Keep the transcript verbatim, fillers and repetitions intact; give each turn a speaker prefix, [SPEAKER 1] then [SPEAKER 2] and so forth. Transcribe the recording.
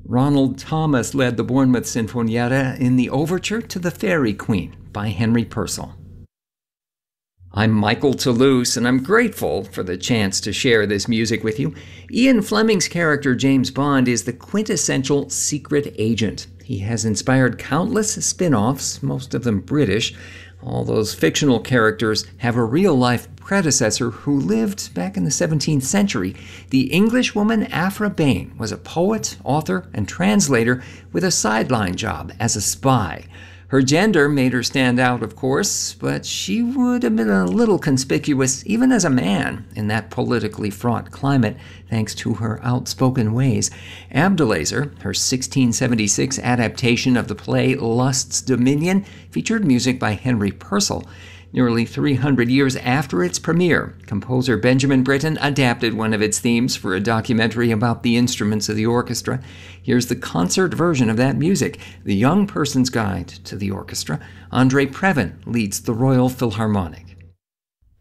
[SPEAKER 1] Ronald Thomas led the Bournemouth Sinfonietta in the overture to The Fairy Queen by Henry Purcell. I'm Michael Toulouse, and I'm grateful for the chance to share this music with you. Ian Fleming's character, James Bond, is the quintessential secret agent. He has inspired countless spin-offs, most of them British. All those fictional characters have a real-life predecessor who lived back in the seventeenth century. The Englishwoman Aphra Behn was a poet, author, and translator with a sideline job as a spy. Her gender made her stand out, of course, but she would have been a little conspicuous even as a man in that politically fraught climate, thanks to her outspoken ways. Abdelazer, her sixteen seventy-six adaptation of the play Lust's Dominion, featured music by Henry Purcell. Nearly three hundred years after its premiere, composer Benjamin Britten adapted one of its themes for a documentary about the instruments of the orchestra. Here's the concert version of that music, The Young Person's Guide to the Orchestra. Andre Previn leads the Royal Philharmonic.